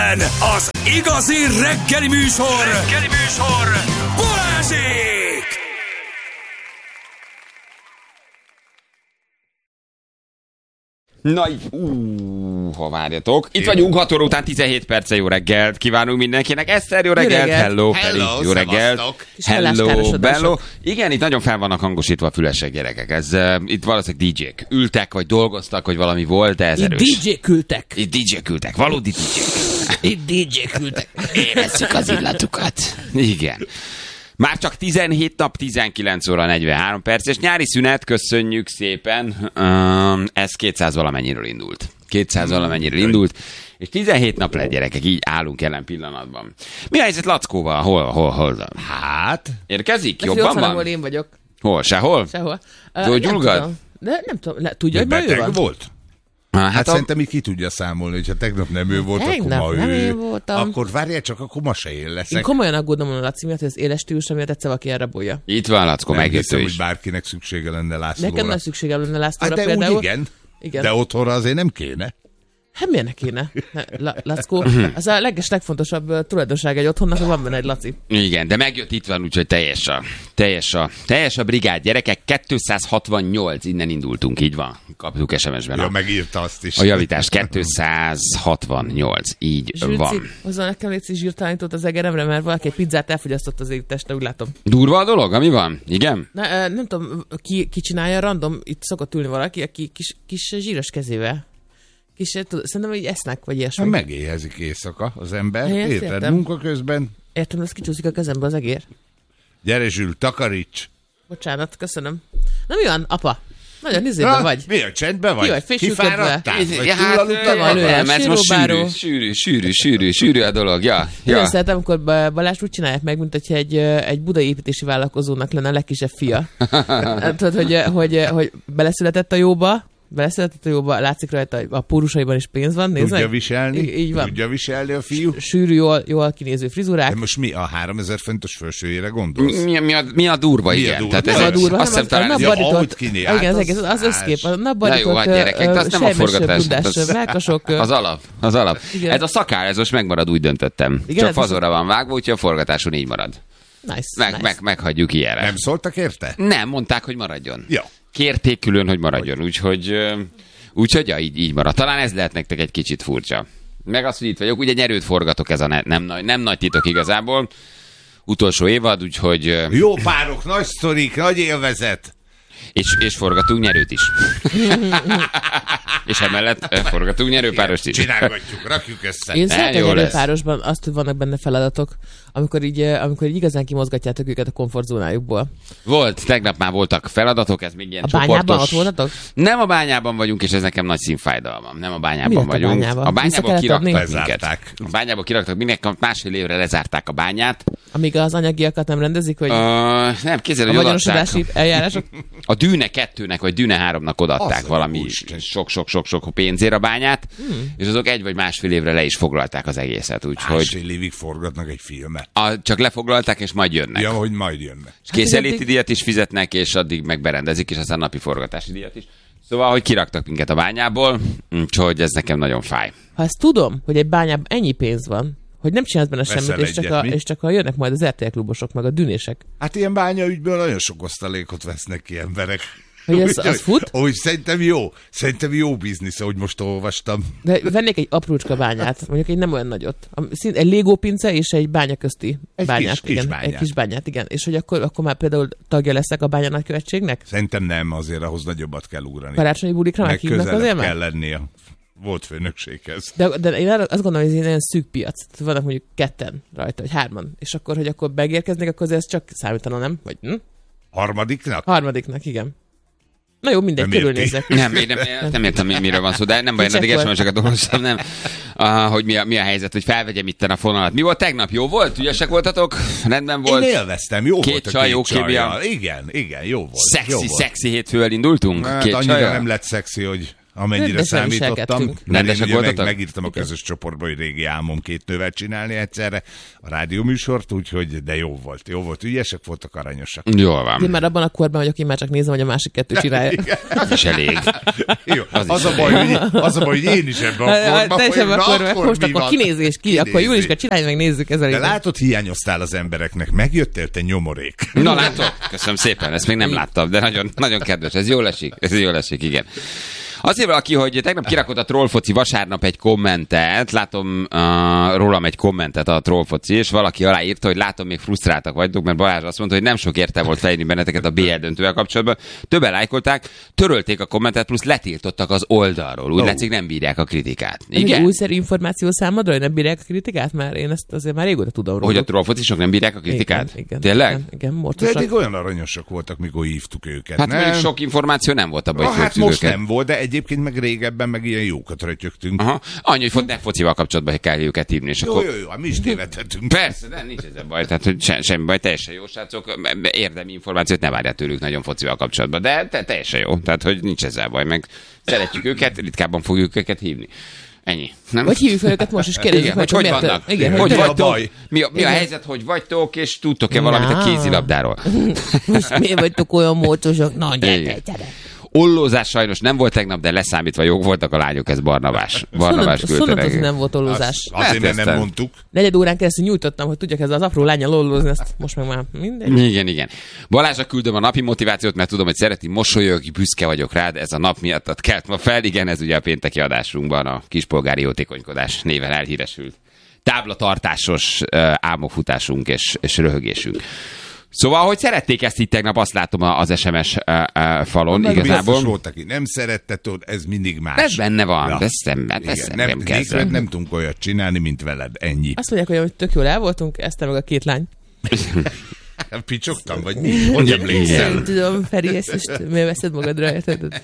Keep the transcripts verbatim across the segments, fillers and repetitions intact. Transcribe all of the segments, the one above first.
Az igazi reggeli műsor, reggeli műsor, Balázsék! Na, ú, ha várjatok. Itt vagyunk hat óra után tizenhét perce, jó reggelt. Kívánunk mindenkinek. Eszter, jó reggelt. reggelt. Hello, Hello, Feri, jó reggelt. Hello, bello. Igen, itt nagyon fel vannak hangosítva a fülesek, gyerekek. Ez, uh, itt valószínűleg dé jék ültek, vagy dolgoztak, vagy valami volt, de ez Itt erős. dé jék ültek. Itt dé jék ültek, valódi dé jék. Itt dé jék ültek. Érezzük az illatukat. Igen. Már csak tizenhét nap, tizenkilenc óra negyvenhárom perc, és nyári szünet, köszönjük szépen. Um, ez kétszáz valamennyiről indult. kétszáz valamennyiről indult, és tizenhét nap lett, gyerekek, így állunk jelen pillanatban. Mi a helyzet Lackóval? Hol, hol, hol? Hát? Érkezik? Jobban Jobban van? van? Ahol én vagyok. Hol? Sehol? Sehol. Gyógyulgad? De nem tudom, le, tudja, hogy ma ő beteg van? volt? Hát, Hát, hát a... szerintem így ki tudja számolni, hogyha tegnap nem ő volt, Tegnap akkor ma nem ő. én voltam. Akkor várjál csak, akkor ma se én Én leszek. komolyan aggódom a Laci miatt, hogy az éles stílusa miatt egyszer valaki elrabolja. Itt van, Lackó, Nem megjött ő hiszem, is. hogy bárkinek szüksége lenne Lászlóra. Nekem nem szükségem lenne Lászlóra Hát de például. úgy igen. Igen. De otthonra azért nem kéne. Hát miért ne kéne? Ne, La, Lackó, az a leges legfontosabb uh, tulajdonság egy otthonnak, hogy van benne egy Laci. Igen, de megjött, itt van, úgyhogy teljes a, teljes a, teljes a brigád, gyerekek, kétszázhatvannyolc, innen indultunk, így van, kaptuk es em es-ben Ja, a, megírta azt is. a javítást, kétszázhatvannyolc, így Zsülci, van. hozzá nekem légy zsírtalanítót az egeremre, mert valaki egy pizzát elfogyasztott az ég teste, úgy látom. Durva a dolog, ami van? Igen? Na, uh, nem tudom, ki, ki csinálja, random, itt szokott ülni valaki, aki kis, kis zsíros kezével. Kis, tud, szerintem, hogy esznek, vagy ilyesmi. Hát megéhezik éjszaka az ember, Én ezt érted? értem. Munka közben. Értem, hogy ez kicsúszik a kezembe az egér. Gyere Zsül, takaríts! Bocsánat, köszönöm. Na mi van, apa? Nagyon izében Na, vagy. mi a csendben vagy? Ki vagy, fésülködve? Kifáradtál? Vagy Ja, hát, túlaludtál? van ő, nem, ez most sűrű, síróbáró. sűrű, sűrű, sűrű, sűrű a dolog, ja. Én ja. szeretem, amikor Ba- Balázs úgy csinálják meg, mint hogyha egy, ö, egy budai építési vállalkozónak lenne a legkisebb fia. Tudod, hogy, hogy, hogy beleszületett a jóba, beleszületett a jóba, látszik rajta, hogy a pórusaiban is pénz van, nézd Tudja meg. viselni? Így, így van. Tudja viselni a fiú? Sűrű, jól, jól kinéző frizurák. De most mi a háromezer fontos felsőjére gondolsz? Mi, mi, a, mi a durva, Mi a igen. durva? Tehát Nem ez a durva, azt hanem hiszem a talán... Ja, napbarított, ahogy kinéz, igen, hát az az egész, az más. összkép, a Na jó, napbarított, hát gyerekek, de azt nem a forgatás. bundás, melkasok. ö, Az alap, az alap. Igen. Ez a szakál, ez most megmarad, úgy döntöttem. Igen, Csak ez fazonra van vágva, úgyhogy a forgatáson így marad. Nice, Meg, nice. meg, meghagyjuk ilyenre. Nem szóltak érte? Nem, mondták, hogy maradjon. Jó. Kérték külön, hogy maradjon, úgyhogy, ö, úgyhogy ja, így, így marad. Talán ez lehet nektek egy kicsit furcsa. Meg az, hogy itt vagyok, ugye nyerőt forgatok, ez a ne, nem, nagy, nem nagy titok igazából. Utolsó évad, úgyhogy... ö, Jó párok, nagy sztorik, nagy élvezet. És, és forgatunk nyerőt is. És emellett ö, forgatunk nyerőpárost is. Csinálgatjuk, rakjuk össze. Én Ne, szeretem jó egy lesz. párosban azt, hogy vannak benne feladatok, amikor így, eh, amikor így igazán kimozgatjátok őket a komfortzónájukból. Volt, tegnap már voltak feladatok, ez még ilyen A bányában csoportos... ott voltatok? Nem a bányában vagyunk, és ez nekem nagy színfájdalmam. Nem a Mi bányában lett a vagyunk. bányában? A Vissza bányából kellett kiraktak adni? minket. Lezárták. A bányából kiraktak minket, másfél évre lezárták a bányát. Amíg az anyagiakat nem rendezik, hogy Uh, nem, képzeld, a hogy odaadták. vagyonosodási eljárások. A Dűne kettőnek, vagy Dűne háromnak odaadták Az valami a Isten. sok-sok-sok-sok pénzért a bányát, hmm. és azok egy vagy másfél évre le is foglalták az egészet, úgyhogy Másfél évig forgatnak egy filmet. a, csak lefoglalták, és majd jönnek. Ja, hogy majd jönnek. És készenléti addig- díjat is fizetnek, és addig meg berendezik, és aztán napi forgatási díjat is. Szóval, hogy kiraktak minket a bányából, úgyhogy ez nekem nagyon fáj. Ha ezt tudom, hogy egy bányában ennyi pénz van, hogy nem csinálsz benne Veszel semmit, és csak, egyet, a, mi? és csak ha jönnek majd az er té el klubosok, meg a dűnések. Hát ilyen bányaügyből nagyon sok osztalékot vesznek ki emberek. Hogy ez- Úgy, az fut? Úgy szerintem jó. Szerintem jó biznisz, ahogy most olvastam. De vennék egy aprócska bányát, mondjuk egy nem olyan nagyot. A- szint- Egy légópince és egy bánya közti Egy bányát. kis- kis igen, bányát. Egy kis bányát, igen. És hogy akkor, akkor már például tagja leszek a bánya nagykövetségnek? Szerintem nem, azért ahhoz nagyobbat kell ugrani. Karácsonyi bulikra Meg meghívnak azért közelebb már? kell lennie. Volt főnökséghez. De, de én arra- azt gondolom, hogy ez egy nagyon szűk piac. Tehát vannak mondjuk ketten rajta, vagy hárman. És akkor, hogy akkor megérkeznek, akkor ez csak számítana, nem? Vagy hm? Harmadiknak? Harmadiknak, igen. Na jó, mindegy, Nem érti. körülnézek. Nem, én nem, nem értem, mi- miről van szó, de nem baj, én addig Check es em es-eket olvastam, nem. Uh, hogy mi a, mi a helyzet, hogy felvegyem itten a fonalat. Mi volt tegnap? Jó volt? Ügyesek voltatok? Rendben volt? Én élveztem, jó Két volt a csaj, két jó kémia. csajjal. Igen, igen, jó volt. jó Szexi, volt. szexi hétfővel indultunk? Hát Két annyira csajjal? nem lett szexi, hogy amennyire Rendesen számítottam. viselkedtünk. Rendesek Meg, meg, voltatok? megírtam a közös csoportba, hogy régi álmom két nővel csinálni egyszerre a rádióműsort, úgyhogy de jó volt. Jó volt, ügyesek voltak, aranyosak. Jól Én van. már abban a korban vagyok, én már csak nézem, hogy a másik kettő csinálja. Az is elég. Jó, Az az, is a baj, hogy, az a baj, hogy én is ebben a korban Teljesen vagyok, akkor, na, akkor most mi akkor van? kinézés, ki, Kinézés. akkor Júliska, csinálj meg, nézzük ezzel. De igen. látod, hiányoztál az embereknek, megjöttél, te nyomorék. Na látod? Köszönöm szépen, ezt még nem láttam, de nagyon, nagyon kedves, ez jól esik, ez jól esik, igen. Azért valaki, hogy tegnap kirakott a Trollfoci vasárnap egy kommentet, látom uh, rólam egy kommentet a Trollfoci, és valaki aláírta, hogy látom, még frusztráltak vagytok, mert Balázs azt mondta, hogy nem sok érte volt felírni benneteket a bé el döntővel kapcsolatban. Többen lájkolták, törölték a kommentet, plusz letiltottak az oldalról. Úgy Oh. látszik, nem bírják a kritikát. Ez egy Igen? újszerű információ számodra, hogy nem bírják a kritikát? Mert én ezt azért már régóta tudom Hogy a róluk. Trollfocisok nem bírják a kritikát? Igen, igen, Tényleg? Igen, igen De mortosak. eddig olyan aranyosak voltak, mikor hívtuk őket. Hát nem? mondjuk sok információ nem volt abban, Ah, hogy hát föltük most őket. nem volt, de egyébként meg régebben meg ilyen jókat rötyögtünk. Aha. Annyi, hogy ne focival kapcsolatban kell őket hívni, és Jó, akkor... jó, jó, hát mi is tévedhetünk. Persze, de nincs ezzel baj, tehát hogy se, semmi baj, teljesen jó, srácok, érdemi információt ne várjál tőlük nagyon focival kapcsolatban, de te, teljesen jó, tehát hogy nincs ezzel baj, meg szeretjük őket, ritkábban fogjuk őket hívni. Ennyi. Nem? Vagy hívjuk fel őket most, és kérdezzük Igen, meg, hogy hogy miért- vannak? Igen, hogy hogy mi a vagytok? baj? Mi a, mi a Igen. helyzet, hogy vagytok, és tudtok-e valamit a Na. kézilabdáról? most miért vagytok olyan mortosak? Na, gyere, Igen. gyere. Ollózás sajnos nem volt tegnap, de leszámítva jók voltak a lányok, ez Barnabás. Barnabás Szonnan küldte tudod, hogy nekünk. nem volt ollózás. Azért, mert nem Elkezdtem. mondtuk. Negyed órán keresztül nyújtottam, hogy tudjak ezzel az apró lányal lollózni, ezt most meg már mindegy. Igen, igen. Balázsra küldöm a napi motivációt, mert tudom, hogy szereti, mosolyog, büszke vagyok rád, ez a nap miatt kelt ma fel. Igen, ez ugye a pénteki adásunkban a kispolgári jótékonykodás néven elhíresült táblatartásos uh, álmokfutásunk és, és röhögésünk. Szóval, hogy szerették ezt itt tegnap, azt látom az es em es uh, uh, falon Meg biztos igazából. volt, aki nem szerette, tudod, ez mindig más. Ez benne van, Ja. de szemben, Igen, ez nem, nem nélküled kezdve. nem tudunk olyat csinálni, mint veled, ennyi. Azt mondják, hogy tök jól el voltunk, ezt meg a két lány. Picsogtam, vagy mi? Hogy emlékszel? Nem tudom, Feri, ezt most miért veszed magadra, érted?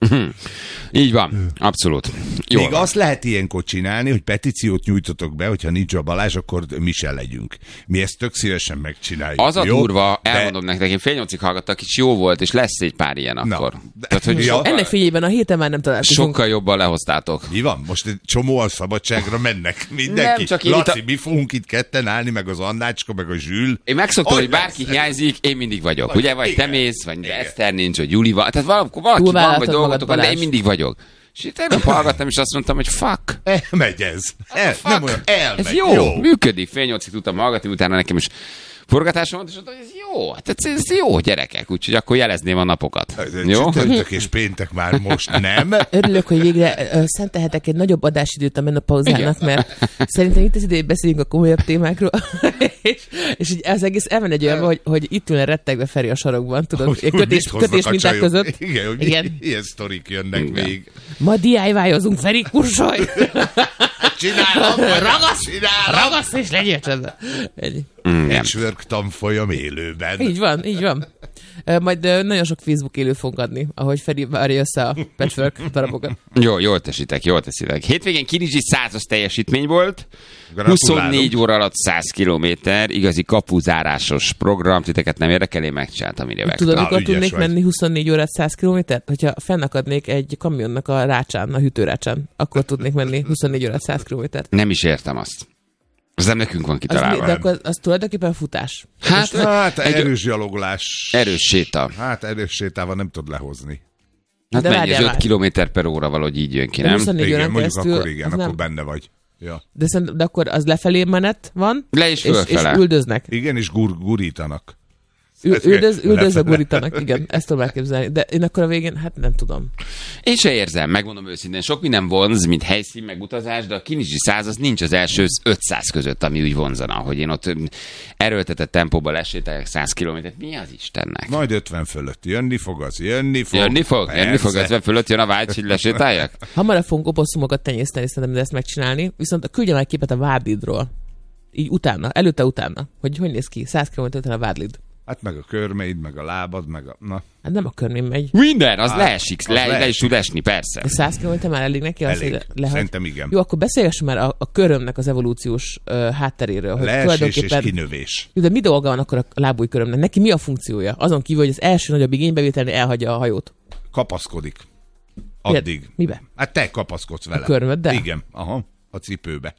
Így van, abszolút. Jó. Még azt lehet ilyenkor csinálni, hogy petíciót nyújtotok be, hogyha nincs a Balázs, akkor mi se legyünk. Mi ezt tök szívesen megcsináljuk. Az a jó? durva, De- elmondom nektek, én fél nyolcig hallgattak, és jó volt, és lesz egy pár ilyen Na, akkor. de- Tehát, hogy Ja. sokkal, Ennek fényében a héten már nem találkozunk. sokkal jobban lehoztátok. Mi van? Most egy csomóan szabadságra mennek mindenki. Nem, csak én Laci, itt a- mi fogunk itt ketten állni, meg az Annácska, meg a Zsül. Én megszoktam, hogy lesz? bárki hiányzik, én mindig vagyok. Vagy- Ugye, vagy te igen. mész, vagy Igen. Eszter nincs, vagy Juli van. Tehát valaki, valaki van, Túlvállaltad vagy dolgotok van, magad, de én Balázs. mindig vagyok. És itt tegnap hallgattam, és azt mondtam, hogy fuck. Elmegy ez. El, nem olyan, elmegy. Ez jó, jó. Működik. Fél nyolcig tudtam hallgatni, utána nekem is forgatásom volt, és mondtam, hogy ez jó. Hát ez, ez jó, gyerekek. Úgyhogy akkor jelezném a napokat. Jó? Csütörtök és péntek már most nem. Örülök, hogy végre ö, szentelhetek egy nagyobb adásidőt a menopauzának, mert szerintem itt az ideje beszéljünk a komolyabb témákról, és, és így az egész elmen egy olyan, hogy, hogy itt ülne rettegve Feri a sarokban, tudod, Hogy- hogy kötés, mit hoznak kötés a minták csajok. között. Igen, hogy Igen. ilyen sztorik jönnek Igen. még. Ma dé i vaj-ozunk, Feri, kursolj! Csinálom, vagy Ragasz! csinálom. Ragasz és legyél csendben. Ennyi. Mm, igen. Patchwork tanfolyam élőben. Így van, így van. Ö, Majd ö, nagyon sok Facebook élőt fogunk adni, ahogy Feri várja össze a patchwork darabokat. Jó, jól teszitek, jól teszitek. Hétvégén Kinizsi százas teljesítmény volt. Gratulálunk. huszonnégy óra alatt száz kilométer, igazi kapuzárásos program, titeket nem érdekel, én megcsináltam ide meg. Tudod, Na, mikor ügyes tudnék vagy. menni huszonnégy órát száz kilométert? Hogyha fennakadnék egy kamionnak a rácsán, a hűtőrácsán, akkor tudnék menni huszonnégy órát száz kilométert. Nem is értem azt. Az nem nekünk van Az, mi- kitalálva. de akkor az, az tulajdonképpen futás. Hát, Hát egy erős gyalogolás. erős séta. Hát erős sétával nem tud lehozni. Hát De mennyi, várjál ez már. öt kilométer per óra valahogy így jön ki, De nem? huszonnégy Igen, órán mondjuk keresztül, akkor igen, az akkor nem- benne vagy. Ja. De, szerintem, de akkor az lefelé menet van, Le és és, és fölfele. üldöznek. Igen, és gur, gurítanak. Ül, Ez üldöz, lefele. üldözve gurítanak, igen, ezt tudom elképzelni. De én akkor a végén, hát nem tudom. Én se érzem, megmondom őszintén. Sok minden vonz, mint helyszín, meg utazás, de a Kinizsi száz az nincs az első ötszáz között, ami úgy vonzana, hogy én ott öm, erőltetett tempóban lesétáljak száz kilométert. Mi az Istennek? Majd ötven fölött jönni fog, az jönni fog. Jönni fog? Jönni Persze. fog, ötven fölött jön a vágy, hogy lesétáljak? Hamarabb fogunk oposszumokat tenyészteni, szerintem, de ezt megcsinálni. Viszont küldjem egy képet a Vádlidról. Így utána, előtte-utána. Hogy hogy néz ki? száz kilométer után a Vádlid. Hát meg a körmeid, meg a lábad, meg a... Na, Hát nem a körmém megy. Minden, az Á, leesik, az le, le is leesik. tud esni, persze. De száz kilométer már elég neki? Az, elég. hogy lehagy. Szerintem igen. Jó, akkor beszélgessünk már a, a körömnek az evolúciós uh, hátteréről. Hogy Leesés és tulajdonképpen... kinövés. Jó, de mi dolga van akkor a lábújkörömnek? Neki mi a funkciója? Azon kívül, hogy az első nagyobb igénybevételnél elhagyja a hajót. Kapaszkodik. Addig. Mibe? Hát te kapaszkodsz vele. A körmöddel? Igen, aha, a cipőbe.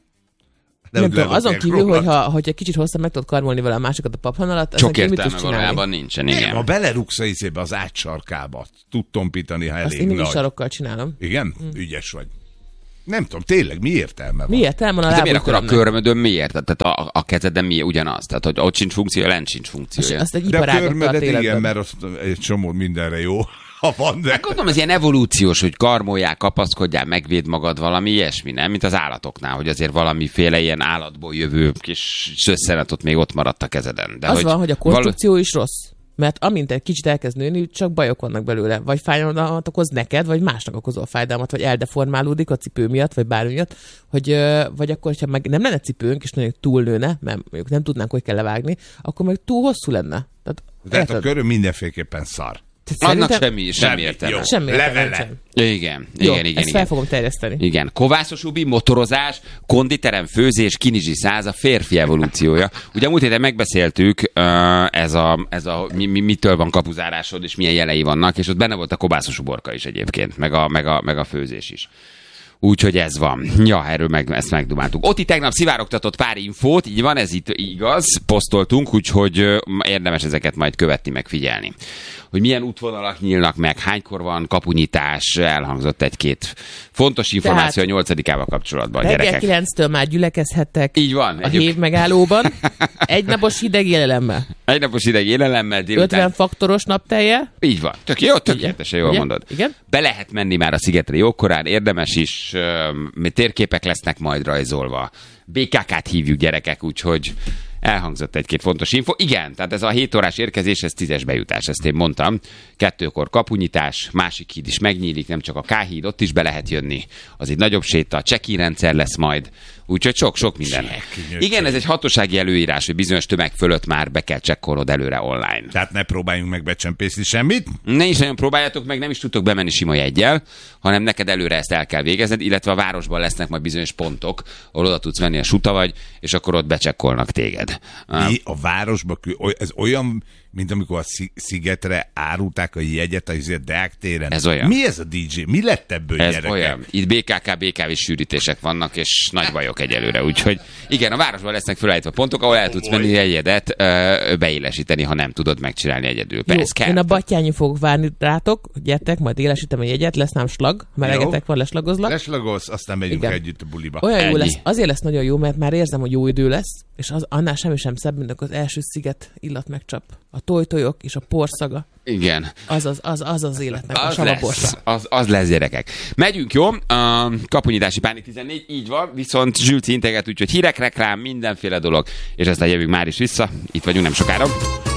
De Nem úgy tudom, azon ledobják kívül, rólad. hogyha, hogyha egy kicsit hosszan meg tudod karmolni vele a másikat a paphan alatt, Sok ezek mit értelme tudsz csinálni? valójában nincsen, Nem, igen. ha belerugsz a izébe az átsarkába, tud tompítani, ha Azt elég én mindig nagy. sarokkal csinálom. Igen? Mm. Ügyes vagy. Nem tudom, tényleg mi értelme van? Miért? Elmondom a De miért akkor a lábújkörömnek. körmödön miért? Tehát a, a kezeden mi ugyanaz? Tehát, hogy ott sincs funkciója, lent sincs funkciója. Azt egy De a iparágat tart körmödet igen, életben. mert az egy csomó mindenre jó, ha van, de... Gondolom, ez ilyen evolúciós, hogy karmoljál, kapaszkodjál, megvéd magad, valami ilyesmi, nem? Mint az állatoknál, hogy azért valamiféle ilyen állatból jövő kis szösszenet ott még ott maradt a kezeden. De Az van, hogy a konstrukció való... is rossz. Mert amint egy kicsit elkezd nőni, csak bajok vannak belőle. Vagy fájdalmat okoz neked, vagy másnak okozol fájdalmat, vagy eldeformálódik a cipő miatt, vagy bármi miatt, hogy, ö, vagy akkor, hogyha meg nem lenne cipőnk, és mondjuk túlnőne, mert mondjuk nem tudnánk, hogy kell levágni, akkor meg túl hosszú lenne. Tehát, De hát a érted? köröm mindenféleképpen szar. Tehát Annak szerintem- semmi, semmi Semmi, értelme. jó. Semmi értelme Levele. nincsen. Igen, Jó, igen, igen. ezt igen. fel fogom terjeszteni. Igen, kovászos ubi, motorozás, konditerem, főzés, kinizsi száz, a férfi evolúciója. Ugye múlt héten megbeszéltük, uh, ez a, ez a mi, mi, mitől van kapuzárásod, és milyen jelei vannak, és ott benne volt a kovászos uborka is egyébként, meg a, meg a, meg a főzés is. Úgyhogy ez van. Ja, erről meg, ezt megdumáltuk. Otti tegnap szivárogtatott pár infót, így van, ez itt igaz, posztoltunk, úgyhogy ö, érdemes ezeket majd követni, meg figyelni. Hogy milyen útvonalak nyílnak meg, hánykor van kapunyitás, elhangzott egy-két fontos információ Tehát a nyolcadikával kapcsolatban, Reggel gyerekek. kilenctől már gyülekezhettek Így van. a Együtt. hév megállóban, egynapos hideg élelemmel, Egy napos ideg élelemmel délután. ötven faktoros naptelje. Így van. Tök jó, tökéletesen jól Ugye? mondod. Igen? Be lehet menni már a szigetre jókorán, érdemes is, öm, térképek lesznek majd rajzolva. bé ká ká-t hívjuk, gyerekek, úgyhogy elhangzott egy-két fontos info. Igen, tehát ez a hét órás érkezés, ez tízes bejutás, ezt én mondtam. Kettőkor kapunyitás, másik híd is megnyílik, nem csak a K-híd, ott is be lehet jönni. Az egy nagyobb séta, check-in rendszer lesz majd, úgyhogy sok-sok minden. Check-in, Igen, ez egy hatósági előírás, hogy bizonyos tömeg fölött már be kell csekkolnod előre online. Tehát ne próbáljunk meg becsempészni semmit. Ne is nagyon próbáljátok meg, nem is tudtok bemenni sima jeggyel, hanem neked előre ezt el kell végezned, illetve a városban lesznek majd bizonyos pontok, ahol oda tudsz menni a suta vagy, és akkor ott becsekkolnak téged. Mi a városba, kül- oly- ez olyan, mint amikor a Szi- szigetre árulták a jegyet a Deák téren. Ez olyan. Mi ez a dé dzsé? Mi lett ebből, Ez gyerekek? olyan. Itt bé ká ká, bé ká vé sűrítések vannak, és nagy bajok egyelőre. Úgyhogy igen, a városban lesznek felállítva pontok, ahol el tudsz menni jegyedet ö, beélesíteni, ha nem tudod megcsinálni egyedül. Jó, Ez kell. én a Battyányi fogok várni rátok, gyertek, majd élesítem a jegyet, lesz nám slag, melegetek van, leslagozlak. Leslagolsz, aztán megyünk Igen. együtt a buliba. Olyan jó Ennyi. lesz, azért lesz nagyon jó, mert már érzem, hogy jó idő lesz, és az, annál semmi sem szebb, mint az első sziget illat megcsap. A tojtojok és a porszaga, Igen. az az, az, az, az életnek a Az savaborsa. lesz, az, az lesz, gyerekek. Megyünk, jó? A kapunyítási pánik tizennégy, így van, viszont Zsülci integet, úgyhogy hírek, reklám, mindenféle dolog, és aztán jövünk már is vissza. Itt vagyunk nem sokára.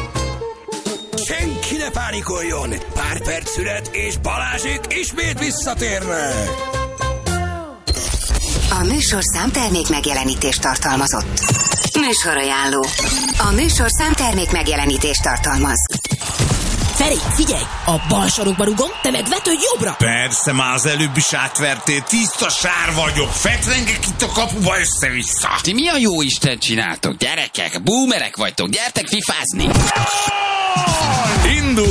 Senki ne pánikoljon! Pár perc szület, és Balázsék ismét visszatérnek! A műsorszám termék megjelenítést tartalmazott. Műsorajánló. A műsorszám termék megjelenítést tartalmaz. Feri, figyelj! A bal sarokba rugom, te meg vetődj jobbra! Persze, már az előbb is átvertél, tiszta sár vagyok, fetrengek itt a kapuba össze-vissza. Ti mi a jó Isten csináltok, gyerekek? Boomerek vagytok, gyertek fifázni! Indul!